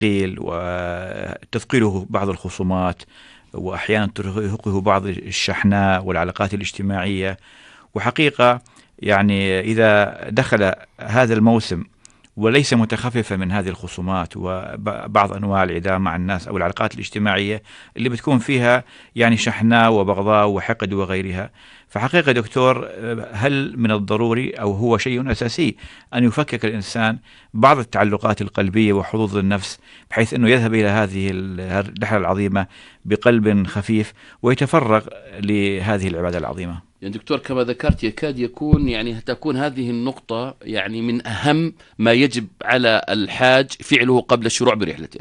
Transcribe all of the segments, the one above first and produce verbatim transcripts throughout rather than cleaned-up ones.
قيل وتثقله بعض الخصومات، وأحيانا ترهقه بعض الشحناء والعلاقات الاجتماعية. وحقيقة يعني إذا دخل هذا الموسم وليس متخففا من هذه الخصومات وبعض أنواع العداء مع الناس أو العلاقات الاجتماعية اللي بتكون فيها يعني شحناء وبغضاء وحقد وغيرها، فحقيقة دكتور، هل من الضروري أو هو شيء أساسي أن يفكك الإنسان بعض التعلقات القلبية وحظوظ النفس، بحيث أنه يذهب إلى هذه الرحلة العظيمة بقلب خفيف ويتفرغ لهذه العبادة العظيمة؟ يعني دكتور كما ذكرت يكاد يكون يعني تكون هذه النقطة يعني من أهم ما يجب على الحاج فعله قبل الشروع برحلته.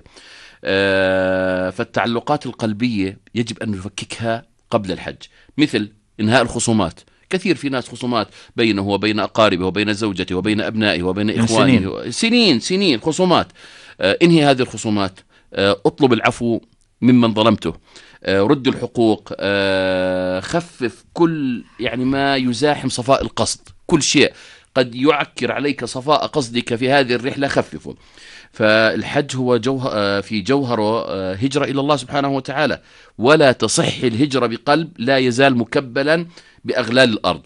آه فالتعلقات القلبية يجب أن نفككها قبل الحج، مثل إنهاء الخصومات. كثير في ناس خصومات بينه وبين أقاربه وبين زوجته وبين أبنائه وبين إخوانه، سنين سنين, سنين خصومات. آه انهي هذه الخصومات، آه اطلب العفو ممن ظلمته، آه رد الحقوق، آه خفف كل يعني ما يزاحم صفاء القصد. كل شيء قد يعكر عليك صفاء قصدك في هذه الرحلة خففه. فالحج هو جوهر في جوهره هجرة إلى الله سبحانه وتعالى، ولا تصح الهجرة بقلب لا يزال مكبلا بأغلال الأرض.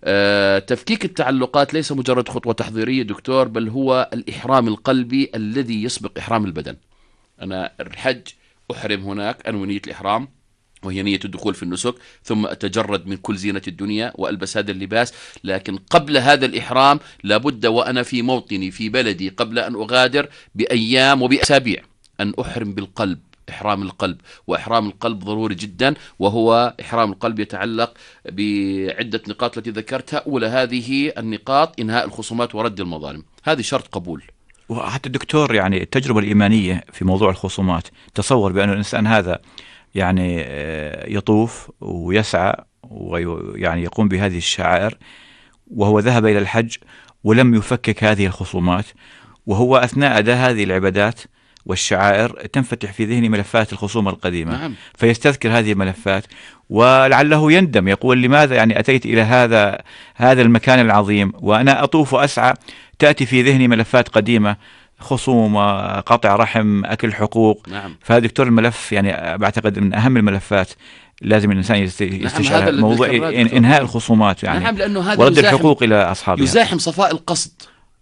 تفكيك التعلقات ليس مجرد خطوة تحضيرية دكتور، بل هو الإحرام القلبي الذي يسبق إحرام البدن. أنا الحج أحرم هناك، أنوي نية الإحرام وهي نية الدخول في النسك، ثم أتجرد من كل زينة الدنيا وألبس هذا اللباس. لكن قبل هذا الإحرام لابد وأنا في موطني في بلدي قبل أن أغادر بأيام وبأسابيع أن أحرم بالقلب، إحرام القلب. وإحرام القلب ضروري جدا، وهو إحرام القلب يتعلق بعدة نقاط التي ذكرتها. أولى هذه النقاط إنهاء الخصومات ورد المظالم، هذه شرط قبول. وحتى الدكتور يعني التجربة الإيمانية في موضوع الخصومات، تصور بأن الإنسان هذا يعني يطوف ويسعى ويعني يقوم بهذه الشعائر وهو ذهب إلى الحج ولم يفكك هذه الخصومات، وهو أثناء أداء هذه العبادات والشعائر تنفتح في ذهنه ملفات الخصومة القديمة. نعم. فيستذكر هذه الملفات ولعله يندم، يقول لماذا يعني أتيت إلى هذا هذا المكان العظيم وأنا أطوف وأسعى؟ تأتي في ذهني ملفات قديمة، خصومة، قطع رحم، أكل حقوق. نعم. فهذا دكتور الملف يعني بعتقد من أهم الملفات لازم الإنسان يستشعر. نعم، موضوع إنهاء الخصومات يعني. نعم، لأنه هذا ورد الحقوق إلى أصحابها، يزاحم صفاء القصد.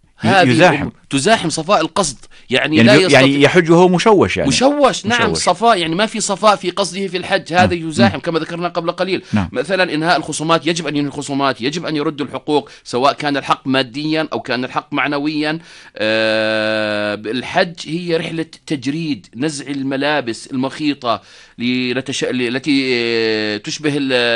يزاحم تزاحم صفاء القصد يعني, يعني لا يستطيع يعني يحج وهو مشوش يعني مشوش. نعم، مشوش. صفاء يعني ما في صفاء في قصده في الحج، هذا نعم. يزاحم نعم. كما ذكرنا قبل قليل. نعم. مثلا إنهاء الخصومات، يجب أن ينهي الخصومات، يجب أن يرد الحقوق، سواء كان الحق ماديا أو كان الحق معنويا. آه الحج هي رحلة تجريد، نزع الملابس المخيطة التي تشبه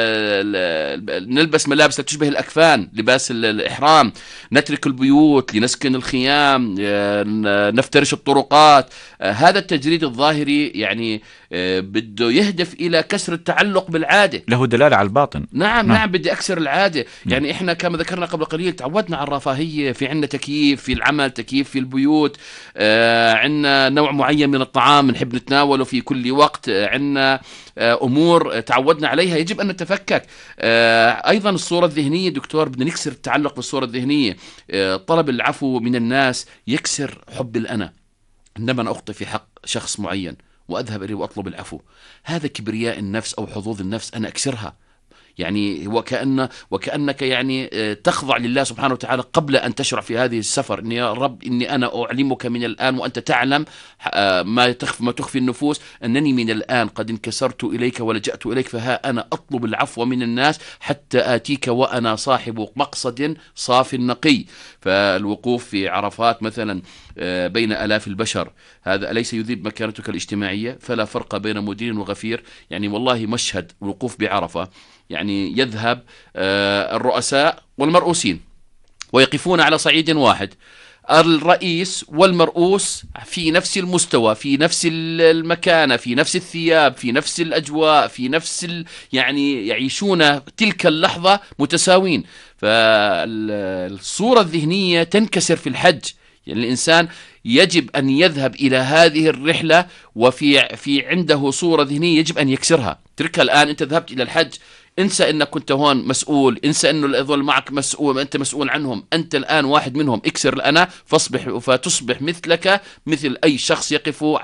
نلبس ملابس تشبه الأكفان، لباس الإحرام، نترك البيوت لنسكن الخيام، نفترش الطرقات. هذا التجريد الظاهري يعني بده يهدف إلى كسر التعلق بالعادة، له دلالة على الباطن. نعم نعم, نعم بدي أكسر العادة. يعني إحنا كما ذكرنا قبل قليل تعودنا على الرفاهية، في عنا تكييف في العمل، تكييف في البيوت، آه عنا نوع معين من الطعام نحب نتناوله في كل وقت، عنا آه أمور تعودنا عليها يجب أن نتفكك. آه أيضا الصورة الذهنية دكتور، بدنا نكسر التعلق بالصورة الذهنية. آه طلب العفو من الناس يكسر حب الأنا. عندما أنا أخطئ في حق شخص معين وأذهب إليه وأطلب العفو، هذا كبرياء النفس أو حظوظ النفس، أنا أكسرها. يعني وكأن وكأنك يعني تخضع لله سبحانه وتعالى قبل أن تشرع في هذه السفر. إني يا رب إني أنا أعلمك من الآن وأنت تعلم ما تخفي ما تخفي النفوس، أنني من الآن قد انكسرت إليك ولجأت إليك، فها أنا أطلب العفو من الناس حتى آتيك وأنا صاحب مقصد صاف نقي. فالوقوف في عرفات مثلا بين آلاف البشر، هذا أليس يذيب مكانتك الاجتماعية؟ فلا فرق بين مدين وغفير. يعني والله مشهد الوقوف بعرفة، يعني يذهب الرؤساء والمرؤوسين ويقفون على صعيد واحد، الرئيس والمرؤوس في نفس المستوى، في نفس المكانة، في نفس الثياب، في نفس الأجواء، في نفس ال... يعني يعيشون تلك اللحظة متساوين. فالصورة الذهنية تنكسر في الحج. يعني الإنسان يجب أن يذهب إلى هذه الرحلة وفي في عنده صورة ذهنية يجب أن يكسرها. تركها الآن، أنت ذهبت إلى الحج، انسى أنك كنت هون مسؤول، انسى أنه الأذول معك مسؤول، أنت مسؤول عنهم، أنت الآن واحد منهم. اكسر الأنا فاصبح فتصبح مثلك مثل أي شخص يقف